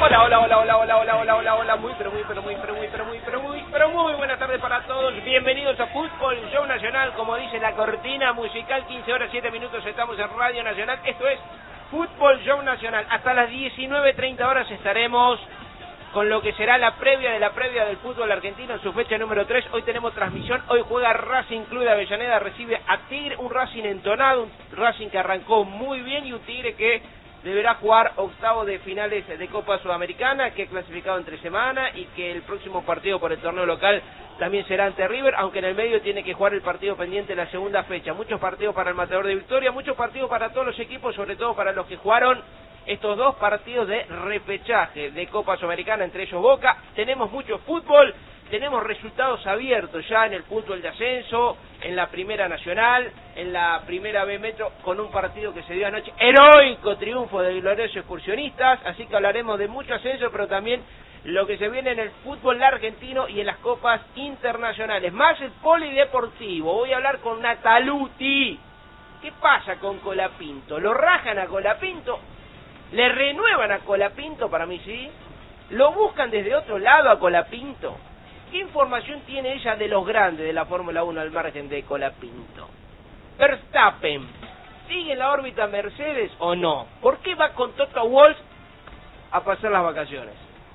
Hola, hola, hola, hola, hola, hola, hola, hola, hola, muy buenas tardes para todos. Bienvenidos a Fútbol Show Nacional, como dice la cortina musical, 15 horas 7 minutos estamos en Radio Nacional. Esto es Fútbol Show Nacional. Hasta las 19:30 horas estaremos con lo que será la previa del fútbol argentino en su fecha número 3. Hoy tenemos transmisión, hoy juega Racing Club de Avellaneda, recibe a Tigre, un Racing entonado, un Racing que arrancó muy bien y un Tigre que deberá jugar octavos de finales de Copa Sudamericana, que ha clasificado entre semana y que el próximo partido por el torneo local también será ante River, aunque en el medio tiene que jugar el partido pendiente de la segunda fecha. Muchos partidos para el Matador de Victoria, muchos partidos para todos los equipos, sobre todo para los que jugaron estos dos partidos de repechaje de Copa Sudamericana, entre ellos Boca. Tenemos mucho fútbol, tenemos resultados abiertos ya en el fútbol de ascenso, en la Primera Nacional, en la Primera B Metro, con un partido que se dio anoche, heroico triunfo del glorioso Excursionistas, así que hablaremos de mucho ascenso, pero también lo que se viene en el fútbol argentino y en las copas internacionales, más el polideportivo. Voy a hablar con Nataluti. ¿Qué pasa con Colapinto? ¿Lo rajan a Colapinto? ¿Le renuevan a Colapinto? Para mí sí. ¿Lo buscan desde otro lado a Colapinto? ¿Qué información tiene ella de los grandes de la Fórmula 1 al margen de Colapinto? Verstappen, ¿sigue en la órbita Mercedes o no? ¿Por qué va con Toto Wolff a pasar las vacaciones?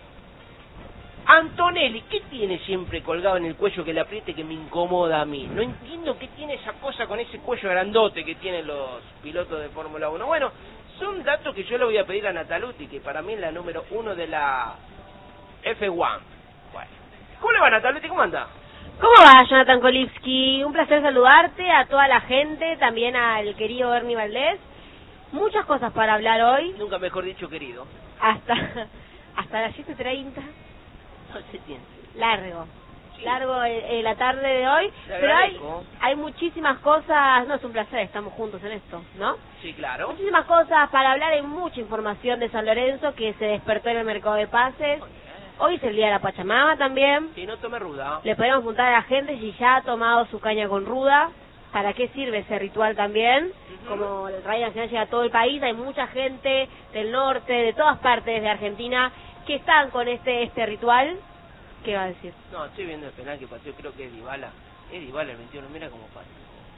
Antonelli, ¿qué tiene siempre colgado en el cuello que le apriete que me incomoda a mí? No entiendo qué tiene esa cosa con ese cuello grandote que tienen los pilotos de Fórmula 1. Bueno, son datos que yo le voy a pedir a Nataluti, que para mí es la número 1 de la F1. Bueno, ¿cómo le va, Nataluti? ¿Cómo anda? ¿Cómo va, Jonathan Kolipski? Un placer saludarte, a toda la gente, también al querido Ernie Valdés. Muchas cosas para hablar hoy. Nunca mejor dicho, querido. Hasta las 7:30. No se tiene. Largo. Sí. Largo la tarde de hoy. Pero hay muchísimas cosas. No, es un placer, estamos juntos en esto, ¿no? Sí, claro. Muchísimas cosas para hablar, hay mucha información de San Lorenzo que se despertó en el mercado de pases. Hoy es el día de la Pachamama también. Sí, no tome ruda. Le podemos preguntar a la gente si ya ha tomado su caña con ruda. ¿Para qué sirve ese ritual también? Como el Radio Nacional llega a todo el país, hay mucha gente del norte, de todas partes de Argentina, que están con este ritual. ¿Qué va a decir? No, estoy viendo el penal que pateó, creo que es Dybala. Es Dybala el 21, mira cómo pasa.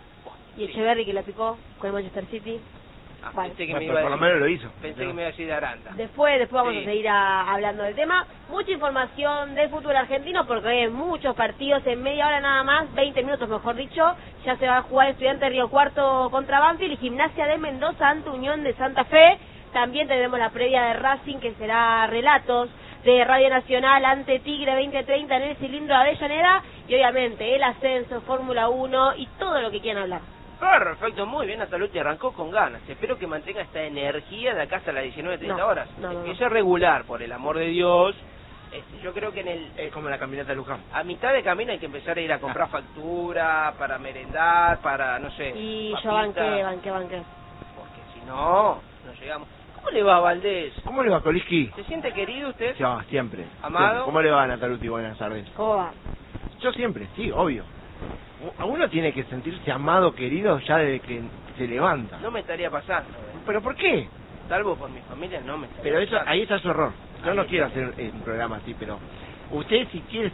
Y Echeverri que la picó con el Manchester City. Vale. Pensé que me iba por lo menos lo hizo. Pensé que me iba a decir de Aranda. Después vamos a seguir hablando del tema. Mucha información del fútbol argentino porque hay muchos partidos en media hora nada más, 20 minutos mejor dicho. Ya se va a jugar Estudiantes de Río Cuarto contra Banfield y Gimnasia de Mendoza ante Unión de Santa Fe. También tenemos la previa de Racing, que será relatos de Radio Nacional ante Tigre 2030 en el cilindro de Avellaneda. Y obviamente el ascenso, Fórmula 1 y todo lo que quieran hablar. Perfecto, muy bien, Nataluti arrancó con ganas. Espero que mantenga esta energía de acá hasta las 19:30 horas. Empieza regular, por el amor de Dios. Yo creo que es como la caminata de Luján. A mitad de camino hay que empezar a ir a comprar factura, para merendar, para, no sé... Y papita. yo banqué. Porque si no llegamos... ¿Cómo le va, Valdés? ¿Cómo le va, Kolipski? ¿Se siente querido usted? Sí, siempre. ¿Amado? Siempre. ¿Cómo le va, Nataluti? Buenas tardes. ¿Cómo va? Yo siempre, sí, obvio. Uno tiene que sentirse amado, querido, ya desde que se levanta. No me estaría pasando. ¿Pero por qué? Salvo por mi familia, no me estaría Pero eso, pasando. ahí está su error. Yo no quiero hacer un programa así, pero usted si quiere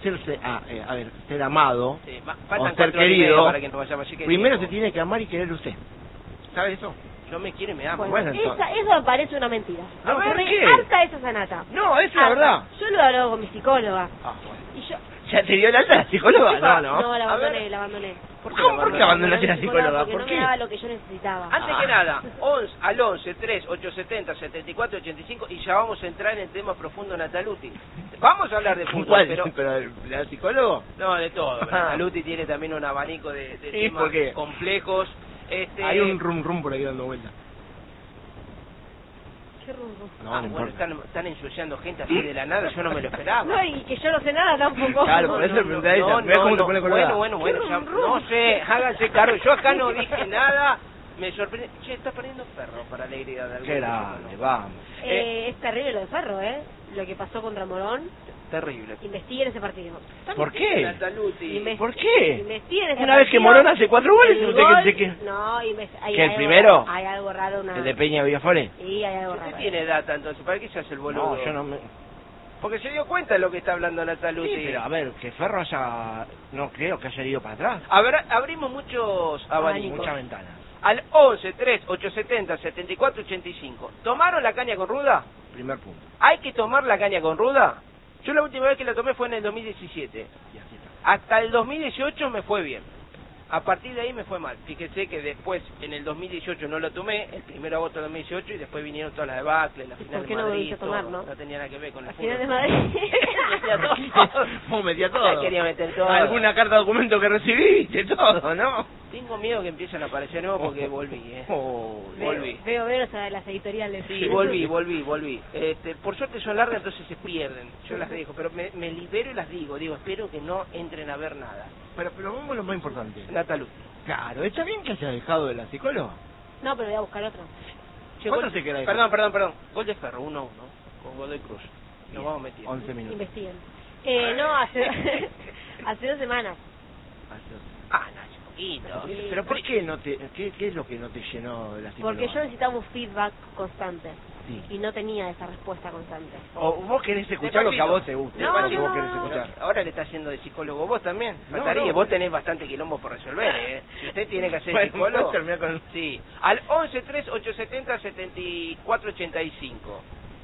ser amado, sí, o ser querido, para que no vaya allí, primero se tiene que amar y querer usted. ¿Sabe eso? Yo me quiero y me amo. Bueno, eso me parece una mentira. A ver, me ¿qué? harta esa sanata. No, eso es la verdad. Yo lo he hablado con mi psicóloga. Bueno. Y yo... ¿Ya te dio la alta la psicóloga? No, la abandoné. ¿Por qué abandonaste la psicóloga? Porque no me daba lo que yo necesitaba. Antes que nada, al 11 3 870 74 85 y ya vamos a entrar en el tema profundo, Nataluti. Vamos a hablar de fútbol, ¿Cuál? pero ¿La psicólogo? No, de todo. Nataluti tiene también un abanico de temas complejos. Hay un rum por ahí dando vueltas. ¿Qué rumbo? No están ensuciando gente así de la nada, yo no me lo esperaba. No, y que yo no sé nada tampoco. Claro, por eso le pregunté a ella. ¿Ves cómo te pone colorada? Bueno, ya, no sé, háganse cargo. Yo acá no dije nada, me sorprende. Che, está poniendo Ferro para alegría de algunos. Qué grande, vamos. Es terrible lo de Ferro, lo que pasó contra Morón. Terrible. Investiguen ese partido. ¿Por qué? Nataluti. ¿Por qué? Investiguen ese Una vez que Morón hace 4 goles, usted que que... No, ¿Que el primero? Hay algo raro. ¿El de Peña Villafore? Sí, hay algo raro. Usted tiene data, entonces, ¿para qué se hace el boludo? No, yo no me... Porque se dio cuenta de lo que está hablando Nataluti. Sí, pero a ver, que Ferro no creo que haya ido para atrás. Abrimos muchos abanicos. Muchas ventanas. Al 11 3 870 74 85. ¿Tomaron la caña con ruda? Primer punto. ¿Hay que tomar la caña con ruda? Yo la última vez que la tomé fue en el 2017. Y así está. Hasta el 2018 me fue bien. A partir de ahí me fue mal. Fíjese que después, en el 2018 no lo tomé, el 1 de agosto del 2018, y después vinieron todas las debacle, la final ¿Por qué de no Madrid, volviste a tomar, todo. no? No tenía nada que ver con el Al fútbol. final de Madrid. Metía todo. Vos metía todo. Quería meter todo. Alguna carta de documento que recibiste, todo, ¿no? Tengo miedo que empiecen a aparecer nuevos porque volví, volví. Veo las editoriales. Sí, volví. Por suerte son largas, entonces se pierden. Yo las dejo, pero me libero y las digo, espero que no entren a ver nada. Pero vamos a lo más importante. Natalú. Claro, ¿está bien que hayas dejado de la psicóloga? No, pero voy a buscar otro. ¿Cuánto te queda ahí? Perdón. Gol de Ferro, 1-1, con Godoy Cruz. Nos vamos metiendo. 11 minutos. Investiguen. No, hace 2 semanas. No, poquito. Sí. ¿Pero por qué no te... ¿Qué es lo que no te llenó de la psicóloga? Porque yo necesitaba un feedback constante. Sí. Y no tenía esa respuesta constante. O vos querés escuchar lo que a vos te gusta. No, Lo que vos no, querés no. escuchar. Ahora le está haciendo de psicólogo vos también. No, Faltaría, no. vos tenés bastante quilombo por resolver, Si usted tiene que hacer Bueno, psicólogo... ¿puedes terminar con...? Sí. Al 11 3 870 74 85.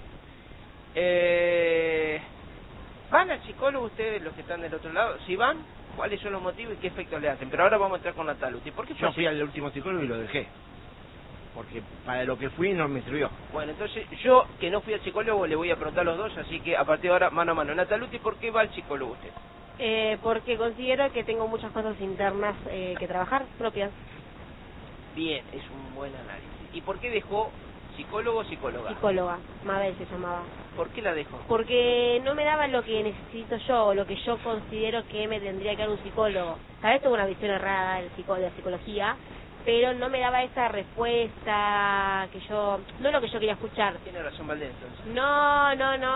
¿Van al psicólogo ustedes, los que están del otro lado? Si van, ¿cuáles son los motivos y qué efectos le hacen? Pero ahora vamos a entrar con Nataluti. ¿Por qué fue Yo así? fui al último psicólogo y lo dejé. Porque para lo que fui no me sirvió. Bueno, entonces yo, que no fui al psicólogo, le voy a preguntar a los dos, así que a partir de ahora, mano a mano. Nataluti, ¿por qué va al psicólogo usted? Porque considero que tengo muchas cosas internas que trabajar, propias. Bien, es un buen análisis. ¿Y por qué dejó psicólogo o psicóloga? Psicóloga, Mabel se llamaba. ¿Por qué la dejó? Porque no me daba lo que necesito yo, o lo que yo considero que me tendría que dar un psicólogo. Tal vez tengo una visión errada de la psicología, pero no me daba esa respuesta que yo... No lo que yo quería escuchar. Tiene razón Valdés, entonces. No.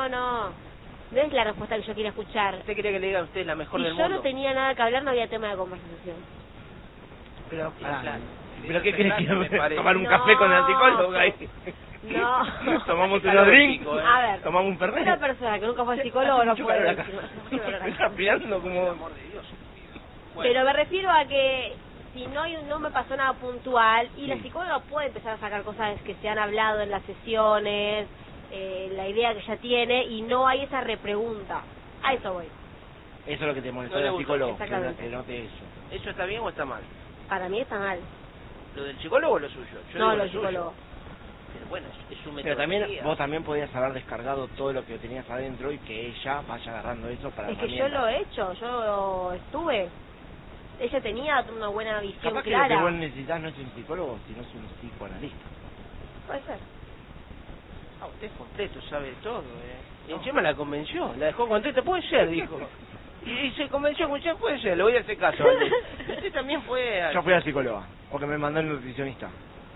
No es la respuesta que yo quería escuchar. ¿Usted quería que le diga a usted la mejor Si del yo mundo? no tenía nada que hablar, no había tema de conversación. Pero, Pará, sí, ¿pero qué sí, querés me que parece. tomar un No. café con el psicólogo ahí? No. Tomamos Calor unos drinks, chico, A ver, tomamos un perré. una persona que nunca fue al psicólogo no Mucho puede calor decir acá. mucho calor acá. Me está mirando como... Amor de Dios. Bueno, Pero me refiero a que si no me pasó nada puntual y la Sí. psicóloga puede empezar a sacar cosas que se han hablado en las sesiones, la idea que ya tiene y no hay esa repregunta. A eso voy. Eso es lo que te molestó No le del gustó, psicólogo, que exactamente. note eso. ¿eso está bien o está mal? Para mí está mal. ¿Lo del psicólogo o lo suyo? Yo No, digo lo suyo. psicólogo. Pero bueno, es su Pero también metodología. vos también podías haber descargado todo lo que tenías adentro y que ella vaya agarrando eso para Es que yo lo he hecho, yo estuve. Ella tenía una buena visión Capaz que lo clara. que vos necesitas no es un psicólogo, sino es un psicoanalista. Puede ser. Ah, usted es completo, sabe todo, Y encima la convenció, la dejó contenta, puede ser, dijo. Y se convenció con usted, puede ser, le voy a hacer caso. Valdés. Usted también fue al... Yo fui al psicóloga, porque me mandó el nutricionista.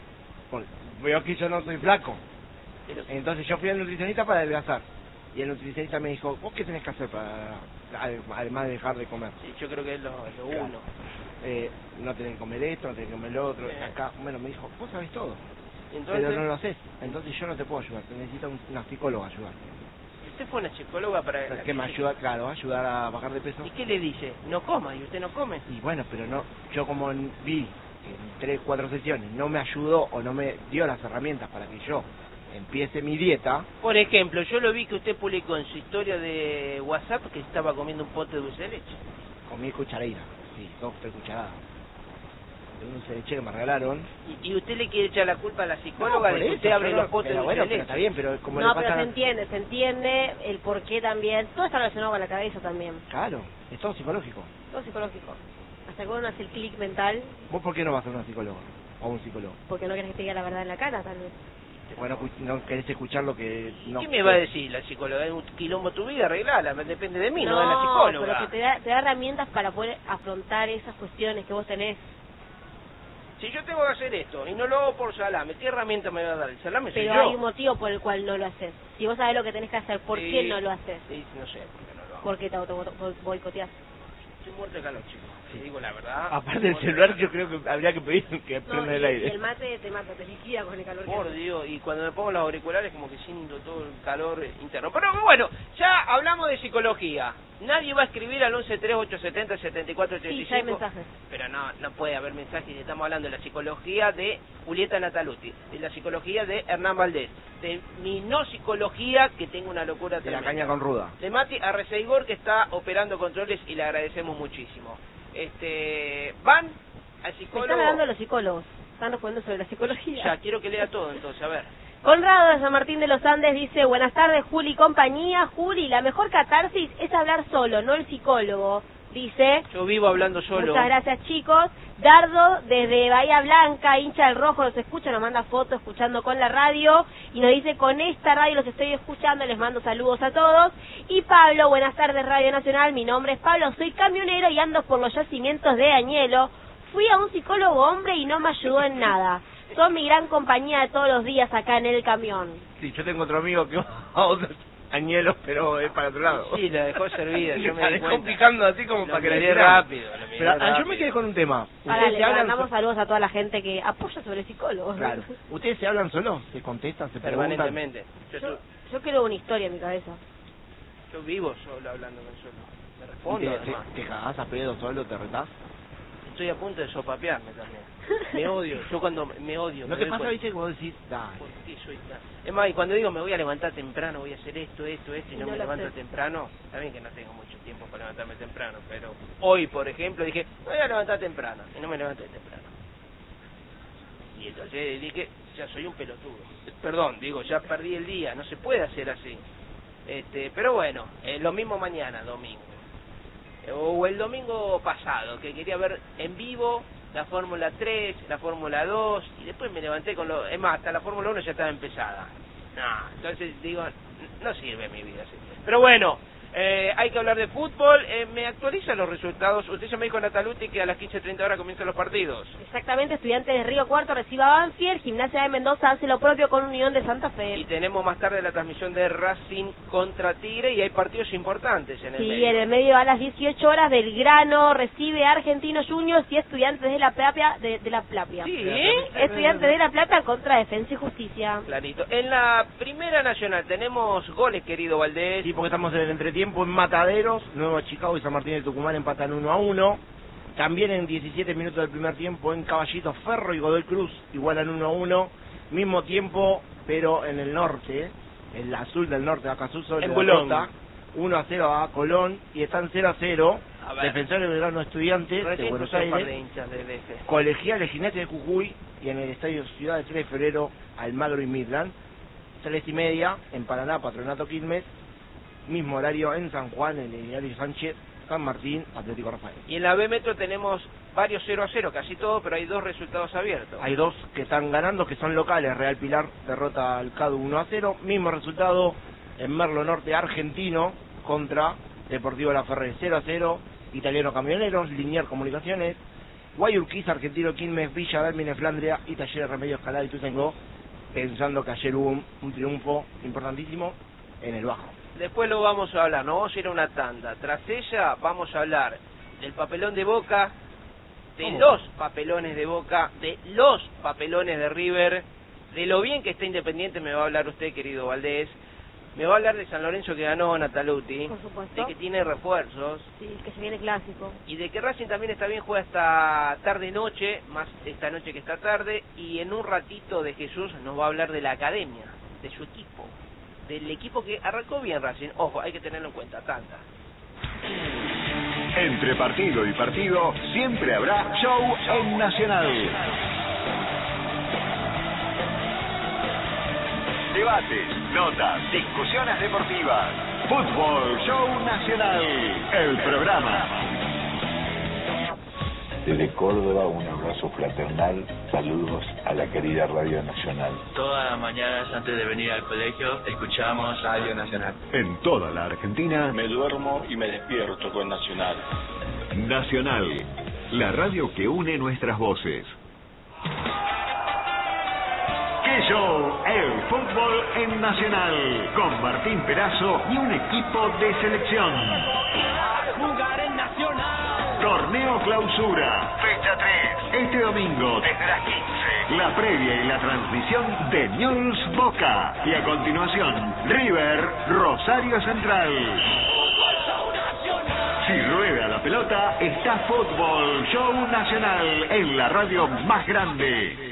Veo que yo no soy flaco. Pero- Entonces yo fui al nutricionista para adelgazar. Y el nutricionista me dijo, ¿vos qué tenés que hacer para, además de dejar de comer? Sí, yo creo que es lo Claro. uno. No tenés que comer esto, no tenés que comer lo otro. Bien. Acá, bueno, me dijo, vos sabés todo, Entonces, pero no lo haces. Entonces yo no te puedo ayudar, te necesito una psicóloga ayudar. usted fue una psicóloga para... la Que me ayuda, claro, ayudar a bajar de peso. ¿Y qué le dice? No coma, y usted no come. Y bueno, pero no, yo como vi en 3, 4 sesiones, no me ayudó o no me dio las herramientas para que yo empiece mi dieta. Por ejemplo, yo lo vi que usted publicó en su historia de WhatsApp que estaba comiendo un pote de dulce de leche. Comí cucharadita, sí, 2, 3 cucharadas. De un dulce de leche que me regalaron. Y usted le quiere echar la culpa a la psicóloga No, de que por usted eso, abre yo los no- potes de pero dulce bueno, de pero leche. está bien, pero como No, le pero pasa... se entiende el por qué también. Todo está relacionado con la cabeza también. Claro, es todo psicológico. Todo psicológico. Hasta que uno hace el clic mental, ¿Vos por qué no vas a una psicóloga? O un psicólogo. porque no querés que te diga la verdad en la cara, tal vez. Bueno, no querés escuchar lo que... No, ¿Qué me va a decir la psicóloga? Es un quilombo tu vida, arreglala, depende de mí, no de la psicóloga. pero que te da herramientas para poder afrontar esas cuestiones que vos tenés. Si yo tengo que hacer esto y no lo hago por salame, ¿qué herramienta me va a dar? El salame soy Pero yo. hay un motivo por el cual no lo haces. Si vos sabés lo que tenés que hacer, ¿por qué no lo haces? Sí, no sé, por qué no lo hago. ¿Por qué te boicoteás? Estoy muerto de calor, chicos. Te digo la verdad. Aparte del celular, yo creo que habría que pedir que prenda el y aire. el mate te mata, te liquida con el calor. Por Dios, y cuando me pongo los auriculares como que siento todo el calor interno. Pero bueno, ya hablamos de psicología. Nadie va a escribir al 1138707485. Sí, ya hay mensajes. Pero no puede haber mensajes. Estamos hablando de la psicología de Julieta Nataluti, de la psicología de Hernán Valdés, de mi no psicología, que tengo una locura De la tremenda. caña con ruda. De Mati Arreceigor, que está operando controles y le agradecemos muchísimo. Van al psicólogo. Están hablando los psicólogos. Están respondiendo sobre la psicología. Ya, quiero que lea todo entonces, a ver. Conrado de San Martín de los Andes dice, buenas tardes Juli y compañía. Juli, la mejor catarsis es hablar solo, no el psicólogo. Dice, Yo vivo hablando solo. muchas gracias chicos. Dardo desde Bahía Blanca, hincha del rojo, nos escucha, nos manda fotos escuchando con la radio y nos dice, con esta radio los estoy escuchando, les mando saludos a todos. Y Pablo, buenas tardes Radio Nacional, mi nombre es Pablo, soy camionero y ando por los yacimientos de Añelo. Fui a un psicólogo hombre y no me ayudó en nada. Son mi gran compañía de todos los días acá en el camión. Sí, yo tengo otro amigo que va a otros añelos, pero es para otro lado. Sí, la dejó servida, yo me la di dejó cuenta. picando así como para que la miré hiciera. rápido. Pero yo me quedé con un tema. Ahora ¿Ustedes le se hablan mandamos saludos a toda la gente que apoya sobre psicólogos. Claro. ¿Ustedes se hablan solos? ¿Se contestan? ¿Se preguntan? Permanentemente. Yo quiero una historia en mi cabeza. Yo vivo solo, hablándome solo. Me ¿Y respondo, te además. cagás a pedo solo? ¿Te retás? Estoy a punto de sopapearme también. Me odio. Yo cuando me odio... ¿No me te doy pasa, cuenta. viste, que vos decís, dale? ¿Por qué soy tan...? Es más, y cuando digo me voy a levantar temprano, voy a hacer esto, y no No me lo levanto haces. temprano, también que no tengo mucho tiempo para levantarme temprano, pero hoy, por ejemplo, dije, me voy a levantar temprano, y no me levanté temprano. Y entonces dije, ya soy un pelotudo. Perdón, digo, ya perdí el día, no se puede hacer así. Pero bueno, lo mismo mañana, domingo. O el domingo pasado, que quería ver en vivo la Fórmula 3, la Fórmula 2, y después me levanté con lo... Es más, hasta la Fórmula 1 ya estaba empezada. No, entonces digo, no sirve mi vida así. Pero bueno, hay que hablar de fútbol. Me actualizan los resultados. Usted ya me dijo, Nataluti, que a las 15:30 horas comienzan los partidos. Exactamente, Estudiantes de Río Cuarto recibe a Banfield, Gimnasia de Mendoza hace lo propio con Unión de Santa Fe. Y tenemos más tarde la transmisión de Racing contra Tigre, y hay partidos importantes en el Sí, medio. en el medio a las 18 horas Belgrano recibe a Argentinos Juniors y Estudiantes de la Plata, de la Plata. Sí, Estudiantes de la Plata contra Defensa y Justicia. clarito. En la Primera Nacional tenemos goles, querido Valdés. Sí, porque estamos en el entretiempo en Mataderos, Nuevo Chicago y San Martín de Tucumán empatan 1-1. También en 17 minutos del primer tiempo en Caballito, Ferro y Godoy Cruz igualan 1-1. Mismo tiempo, pero en el norte, el azul del norte, acá azul sobre En la Colón. costa, 1-0 a Colón y están 0-0. A ver. Defensores de Belgrano Estudiantes de Recién Buenos crucé un par de Aires, hinchas del Este. Colegiales Ginete de Jujuy y en el Estadio Ciudad del 3 de Febrero Almagro y Midland. 3:30 en Paraná, Patronato Quilmes. Mismo horario en San Juan, en el Hilario Sánchez, San Martín, Atlético Rafael. Y en la B Metro tenemos varios 0-0, casi todo, pero hay dos resultados abiertos. Hay dos que están ganando, que son locales. Real Pilar derrota al CADU 1-0. Mismo resultado en Merlo Norte, Argentino contra Deportivo La Ferré 0-0. Italiano Camioneros, Linier Comunicaciones, Guayurquiza, Argentino Quilmes, Villa Dálmine, Flandria y Talleres Remedios Escalada y Tuzengo, pensando que ayer hubo un triunfo importantísimo en el Bajo. Después lo vamos a hablar, nos vamos a ir a una tanda. Tras ella vamos a hablar del papelón de Boca, de ¿Cómo? los papelones de Boca, de los papelones de River, de lo bien que está Independiente me va a hablar usted, querido Valdés. Me va a hablar de San Lorenzo que ganó Nataluti, Por supuesto. de que tiene refuerzos, Sí, que se viene clásico. y de que Racing también está bien, juega hasta tarde-noche, más esta noche que esta tarde, y en un ratito de Jesús nos va a hablar de la academia, de su equipo, del equipo que arrancó bien Racing. Ojo, hay que tenerlo en cuenta, tanta. Entre partido y partido siempre habrá show en Nacional. Debates, notas, discusiones deportivas. Fútbol Show Nacional, el programa. Desde Córdoba, un abrazo fraternal, saludos a la querida Radio Nacional. Todas las mañanas antes de venir al colegio escuchamos Radio Nacional. En toda la Argentina, Me duermo y me despierto con Nacional. Nacional, la radio que une nuestras voces. ¡Qué show! El fútbol en Nacional, con Martín Perazo y un equipo de selección. Jugar en Nacional. Torneo Clausura. Fecha 3. Este domingo, desde las 15. La previa y la transmisión de Newell's Boca. Y a continuación, River Rosario Central. Si rueda la pelota, está Fútbol Show Nacional en la radio más grande.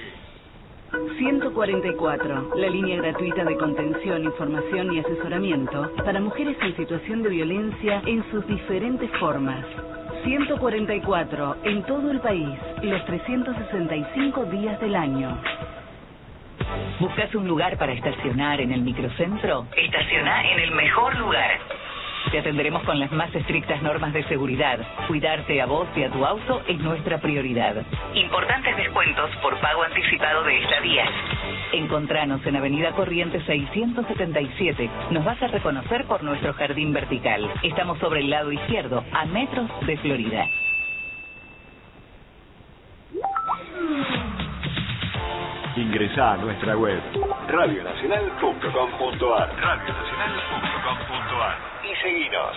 144, la línea gratuita de contención, información y asesoramiento para mujeres en situación de violencia en sus diferentes formas. 144, en todo el país, los 365 días del año. ¿Buscas un lugar para estacionar en el microcentro? Estaciona en el mejor lugar. Te atenderemos con las más estrictas normas de seguridad. Cuidarte a vos y a tu auto es nuestra prioridad. Importantes descuentos por pago anticipado de estadías. Encontranos en Avenida Corrientes 677. Nos vas a reconocer por nuestro jardín vertical. Estamos sobre el lado izquierdo, a metros de Florida. Ingresá a nuestra web radionacional.com.ar y seguinos.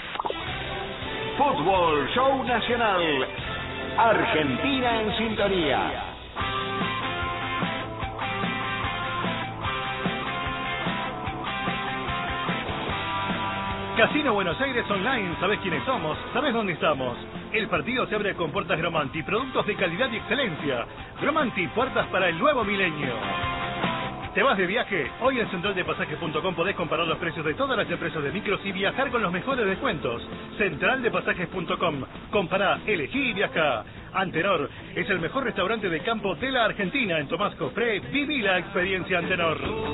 Fútbol Show Nacional. Argentina en sintonía. Casino Buenos Aires Online, ¿sabés quiénes somos? ¿Sabés dónde estamos? El partido se abre con puertas Gromanti, productos de calidad y excelencia. Gromanti, puertas para el nuevo milenio. ¿Te vas de viaje? Hoy en centraldepasajes.com podés comparar los precios de todas las empresas de micros y viajar con los mejores descuentos. Centraldepasajes.com. Compará, elegí y viajá. Antenor es el mejor restaurante de campo de la Argentina. En Tomás Cofré, viví la experiencia Antenor.